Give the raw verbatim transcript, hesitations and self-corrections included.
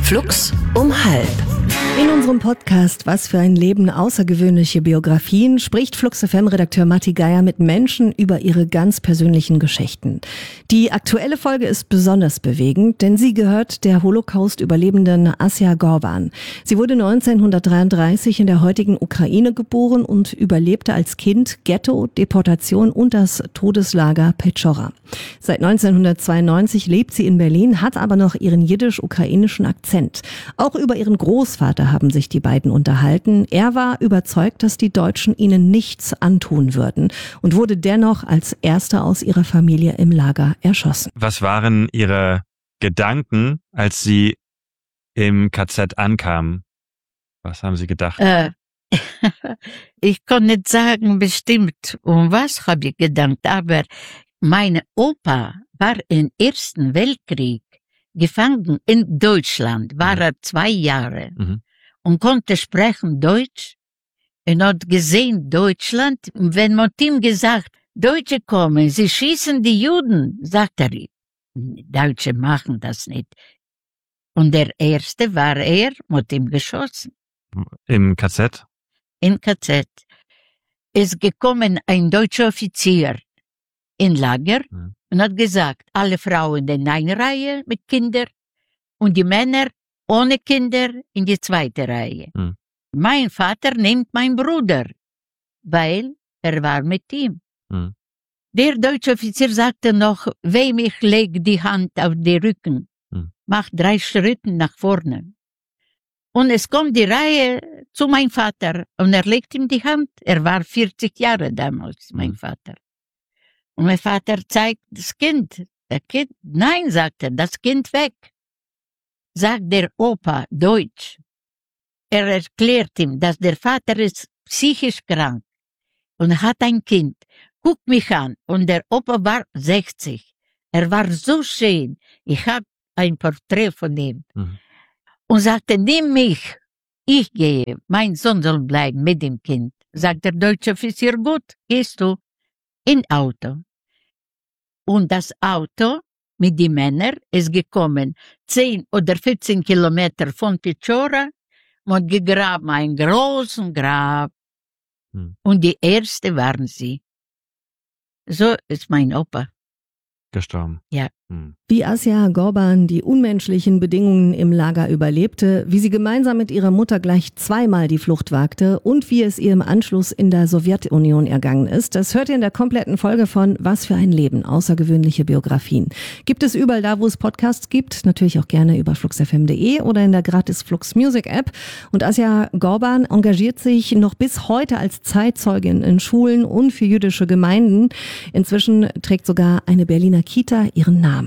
Flux um halb. In unserem Podcast Was für ein Leben, außergewöhnliche Biografien spricht Flux F M-Redakteur Matti Geier mit Menschen über ihre ganz persönlichen Geschichten. Die aktuelle Folge ist besonders bewegend, denn sie gehört der Holocaust-Überlebenden Asja Gorban. Sie wurde neunzehnhundertdreiunddreißig in der heutigen Ukraine geboren und überlebte als Kind Ghetto, Deportation und das Todeslager Petschora. Seit neunzehnhundertzweiundneunzig lebt sie in Berlin, hat aber noch ihren jiddisch-ukrainischen Akzent. Auch über ihren Großvater haben sich die beiden unterhalten. Er war überzeugt, dass die Deutschen ihnen nichts antun würden und wurde dennoch als erster aus ihrer Familie im Lager erschossen. Was waren Ihre Gedanken, als Sie im K Z ankamen? Was haben Sie gedacht? Äh, ich kann nicht sagen bestimmt, um was habe ich gedacht, aber mein Opa war im Ersten Weltkrieg gefangen in Deutschland, war er zwei Jahre Mhm. und konnte sprechen Deutsch und hat gesehen Deutschland. Und wenn man ihm gesagt, Deutsche kommen, sie schießen die Juden, sagt er, Deutsche machen das nicht. Und der Erste war er, mit ihm geschossen. Im K Z? In K Z. Ist gekommen ein deutscher Offizier in Lager Mhm. und hat gesagt, alle Frauen in eine Reihe mit Kindern und die Männer ohne Kinder in die zweite Reihe. Mhm. Mein Vater nimmt meinen Bruder, weil er war mit ihm. Mhm. Der deutsche Offizier sagte noch, wem ich leg die Hand auf den Rücken, Mhm. mach drei Schritte nach vorne. Und es kommt die Reihe zu meinem Vater und er legt ihm die Hand. Er war vierzig Jahre damals, mein Mhm. Vater. Und mein Vater zeigt das Kind. Der Kind, nein, sagt er, das Kind weg. Sagt der Opa, Deutsch. Er erklärt ihm, dass der Vater ist psychisch krank und hat ein Kind. Guck mich an. Und der Opa war sechzig. Er war so schön. Ich habe ein Porträt von ihm. Mhm. Und sagte, nimm mich. Ich gehe. Mein Sohn soll bleiben mit dem Kind. Sagt der deutsche Offizier, gut, gehst du. In Auto. Und das Auto mit den Männern ist gekommen, zehn oder vierzehn Kilometer von Petschora und gegraben einen großen Grab. Hm. Und die Erste waren sie. So ist mein Opa. Gestorben. Ja. Hm. Wie Asja Gorban die unmenschlichen Bedingungen im Lager überlebte, wie sie gemeinsam mit ihrer Mutter gleich zweimal die Flucht wagte und wie es ihr im Anschluss in der Sowjetunion ergangen ist, das hört ihr in der kompletten Folge von Was für ein Leben, außergewöhnliche Biografien. Gibt es überall da, wo es Podcasts gibt, natürlich auch gerne über flux f m punkt d e oder in der gratis Flux Music App. Und Asja Gorban engagiert sich noch bis heute als Zeitzeugin in Schulen und für jüdische Gemeinden. Inzwischen trägt sogar eine Berliner Kita ihren Namen.